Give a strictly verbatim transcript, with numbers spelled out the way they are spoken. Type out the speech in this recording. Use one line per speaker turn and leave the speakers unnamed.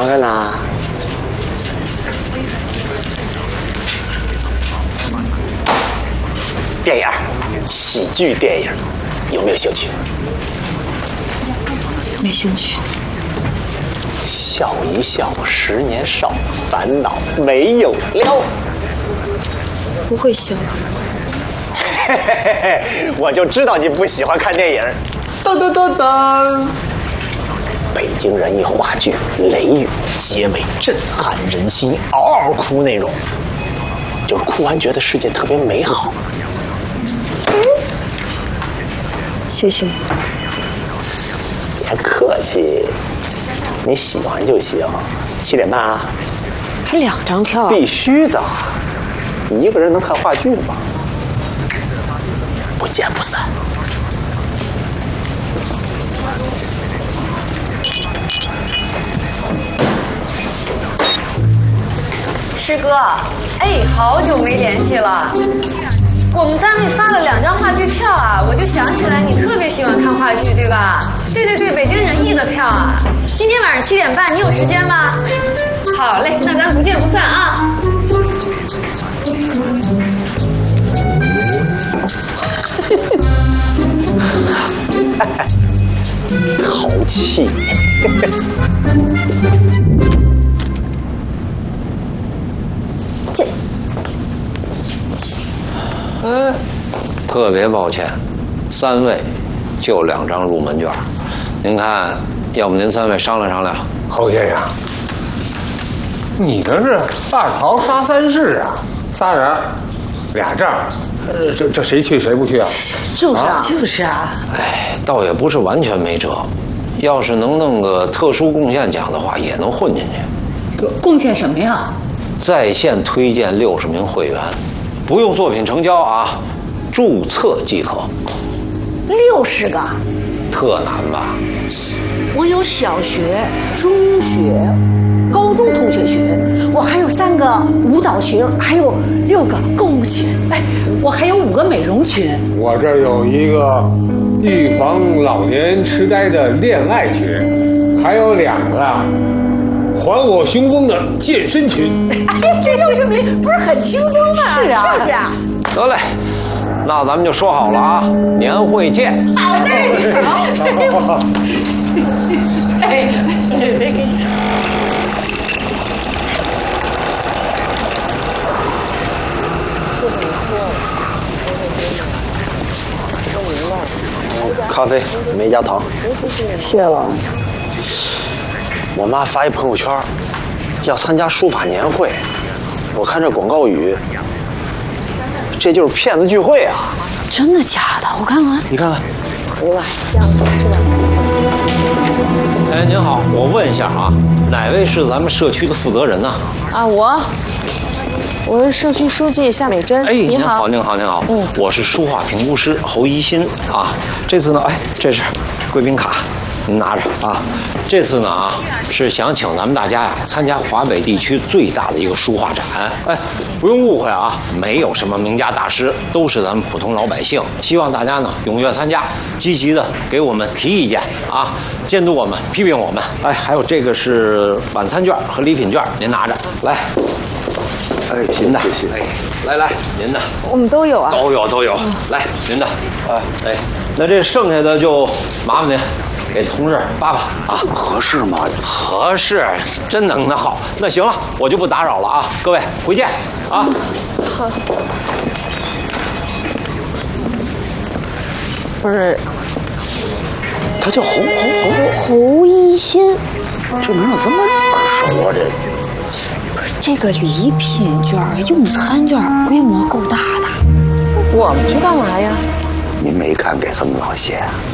当然啦。电影，喜剧电影，有没有兴趣？
没兴趣。
笑一笑，十年少，烦恼没有了。
不会笑。
嘿嘿嘿嘿，我就知道你不喜欢看电影。噔噔噔噔。北京人艺话剧《雷雨》结尾震撼人心，嗷嗷哭那种，就是哭完觉得世界特别美好。
谢谢。
别客气，你喜欢就行。七点半啊。
还两张票啊？
必须的。你一个人能看话剧吗？不见不散。
师哥，哎，好久没联系了。我们单位发了两张话剧票啊，我就想起来你特别喜欢看话剧，对吧？对对对，北京人艺的票啊。今天晚上七点半，你有时间吗？好嘞，那咱不见不散啊。
豪气。
这，
嗯，特别抱歉，三位就两张入门券，您看，要不您三位商量商量？
侯先生，你这是二桃杀三士啊，仨人，俩证，呃，这这谁去谁不去啊？
就是啊，
啊就是啊。
哎，倒也不是完全没辙，要是能弄个特殊贡献奖的话，也能混进去。
贡献什么呀？
在线推荐六十名会员，不用作品成交啊，注册即可。
六十个，
特难吧？
我有小学、中学、高中同学群，我还有三个舞蹈群，还有六个购物群，哎，我还有五个美容群。
我这儿有一个预防老年痴呆的恋爱群，还有两个还我雄风的健身群。
哎呀，这六十名不是很轻松吗？是啊，是不是啊？
得嘞，那咱们就说好了啊，年会见。
好嘞，好。哎，别给你。
咖啡没加糖。
谢了。
我妈发一朋友圈，要参加书法年会。我看这广告语，这就是骗子聚会啊！
真的假的？我看看。
你看看。
我吧，这样这样。
哎，您好，我问一下啊，哪位是咱们社区的负责人呢？
啊，我，我是社区书记夏美珍。
哎，您
好，
好，您好，您好。
嗯，
我是书画评估师侯一新啊。这次呢，哎，这是贵宾卡，您拿着啊。这次呢啊，是想请咱们大家呀参加华北地区最大的一个书画展。哎，不用误会啊，没有什么名家大师，都是咱们普通老百姓。希望大家呢踊跃参加，积极的给我们提意见啊，监督我们，批评我们。哎，还有这个是晚餐券和礼品券，您拿着来。
哎，
您的，
谢谢。
哎，来来，您的，
我们都有啊，
都有都有。来，您的，哎哎，那这剩下的就麻烦您给同志扒扒啊，
合适吗？
合适，真能的好。那行了，我就不打扰了啊，各位回见啊。
好。不是，
他叫侯侯侯
侯一新，
这名字这么耳熟啊？这
这个礼品券、用餐券规模够大的。
我们去干嘛呀？
您没看给这么老些？